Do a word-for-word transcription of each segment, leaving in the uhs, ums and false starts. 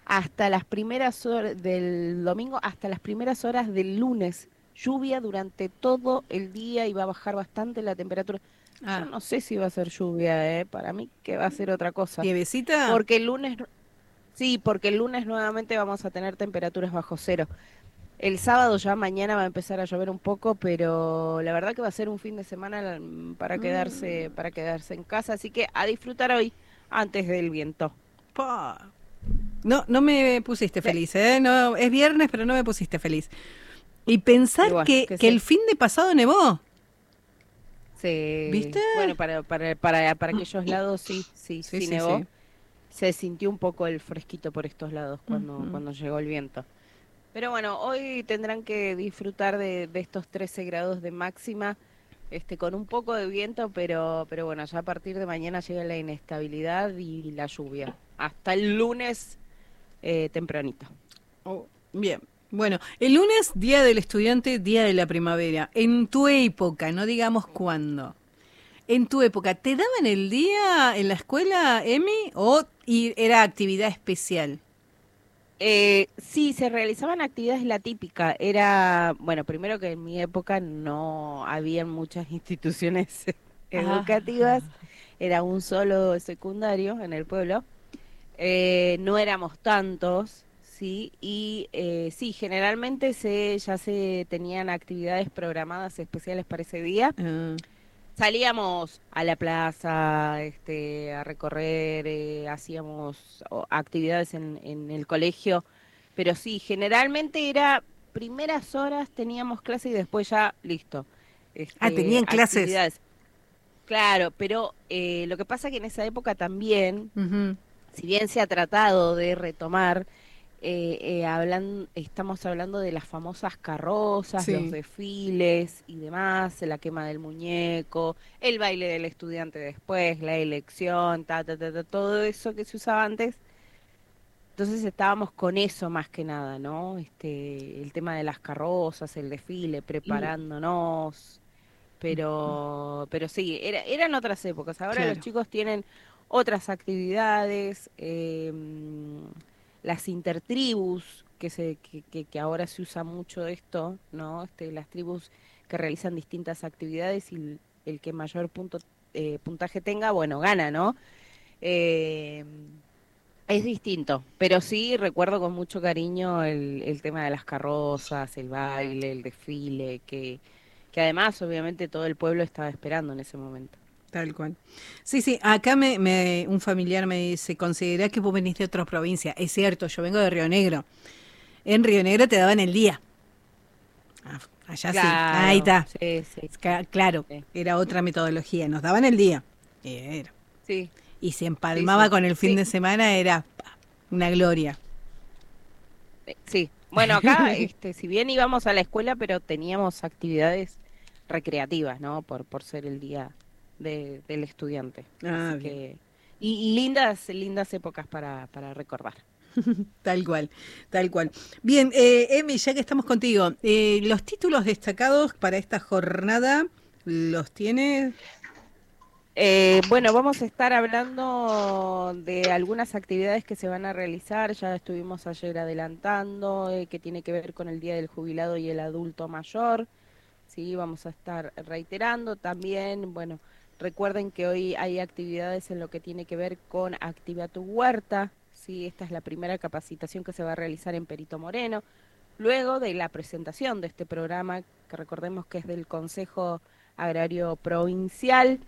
hasta las primeras horas del domingo, hasta las primeras horas del lunes. Lluvia durante todo el día y va a bajar bastante la temperatura. Yo Ah, no sé si va a ser lluvia, ¿eh? Para mí que va a ser otra cosa. ¿nievecita? Porque el lunes, sí, porque el lunes nuevamente vamos a tener temperaturas bajo cero. El sábado ya mañana va a empezar a llover un poco, pero la verdad que va a ser un fin de semana mm, para quedarse, Mm, para quedarse en casa, así que a disfrutar hoy antes del viento. pa. No, no me pusiste Sí. feliz, ¿eh? No, es viernes, pero no me pusiste feliz. Y pensar Y bueno, que, qué que el sé. fin de pasado nevó, ¿viste? Sí. Bueno, para, para, para, para aquellos lados sí, sí, Sí, sí sí, nevó. sí. Se sintió un poco el fresquito por estos lados cuando, Ujú. cuando llegó el viento. Pero bueno, hoy tendrán que disfrutar de, de estos trece grados de máxima, este, con un poco de viento, pero, pero bueno, ya a partir de mañana llega la inestabilidad y la lluvia. Hasta el lunes eh, tempranito. Oh, bien. Bueno, el lunes, Día del Estudiante, Día de la Primavera. En tu época, no digamos cuándo. En tu época, ¿te daban el día en la escuela, Emi? ¿O y era actividad especial? Eh, sí, se realizaban actividades la típica. Era, bueno, primero que en mi época no había muchas instituciones educativas, Ah, era un solo secundario en el pueblo. Eh, no éramos tantos, sí, y eh, sí, generalmente se, ya se tenían actividades programadas especiales para ese día. ah, Salíamos a la plaza, este, a recorrer, eh, hacíamos o, actividades en, en el colegio, pero sí, generalmente era primeras horas teníamos clase y después ya listo, ah, este, tenían clases. actividades. Claro, pero eh, lo que pasa que en esa época también Ujú. si bien se ha tratado de retomar, eh, eh, hablan- estamos hablando de las famosas carrozas, los Sí. desfiles y demás, la quema del muñeco, el baile del estudiante después, la elección, ta, ta, ta, ta, todo eso que se usaba antes. Entonces estábamos con eso más que nada, ¿no? Este, el tema de las carrozas, el desfile, Y, preparándonos, pero, pero sí, era, eran otras épocas. Ahora los claro. chicos tienen otras actividades, em, las intertribus, que se, que, que, que ahora se usa mucho esto, ¿no? Este, las tribus que realizan distintas actividades y el, el que mayor punto, eh, puntaje tenga, bueno, gana, ¿no? Em, es distinto, pero sí recuerdo con mucho cariño el, el tema de las carrozas, el baile, el desfile, que, que además obviamente todo el pueblo estaba esperando en ese momento. Tal cual. Sí, sí, acá me, me- un familiar me dice, considera que vos venís de otra provincia. Es cierto, yo vengo de Río Negro. En Río Negro te daban el día. Ah, allá sí, ahí Claro, está. sí, sí, Es ca- Claro, sí, era otra metodología. Nos daban el día. Y era. sí, Y si sí, empalmaba sí, con el fin sí, de semana era pa, una gloria. eh, sí. Bueno, acá, este, si bien íbamos a la escuela, pero teníamos actividades recreativas, ¿no? Por, por ser el día de, del estudiante. Ah, Así bien. que, y lindas, lindas épocas para, para recordar. Tal cual, tal cual. Bien, eh, Emi, ya que estamos contigo, eh, los títulos destacados para esta jornada, ¿los tienes? Eh, bueno, vamos a estar hablando de algunas actividades que se van a realizar. Ya estuvimos ayer adelantando, eh, que tiene que ver con el Día del Jubilado y el Adulto Mayor. Sí, vamos a estar reiterando también. Bueno, recuerden que hoy hay actividades en lo que tiene que ver con Activa tu Huerta. Sí, esta es la primera capacitación que se va a realizar en Perito Moreno. Luego de la presentación de este programa, que recordemos que es del Consejo Agrario Provincial.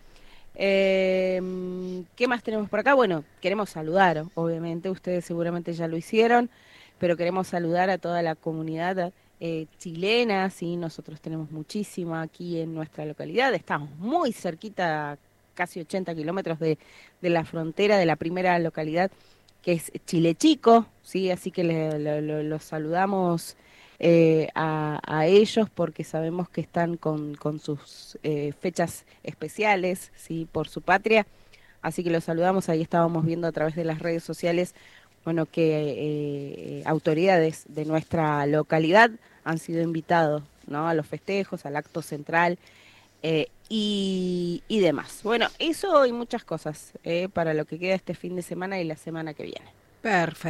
Em, ¿qué más tenemos por acá? Bueno, queremos saludar, obviamente, ustedes seguramente ya lo hicieron, pero queremos saludar a toda la comunidad eh, chilena, sí, nosotros tenemos muchísima aquí en nuestra localidad, estamos muy cerquita, casi ochenta kilómetros de, de la frontera de la primera localidad, que es Chile Chico, sí, así que le- lo- lo- los saludamos eh, a, a ellos porque sabemos que están con, con sus eh, fechas especiales, ¿sí? Por su patria. Así que los saludamos. Ahí estábamos viendo a través de las redes sociales, bueno, que eh, autoridades de nuestra localidad han sido invitados, ¿no? A los festejos, al acto central eh, y, y demás. Bueno, eso y muchas cosas eh, para lo que queda este fin de semana y la semana que viene. Perfecto.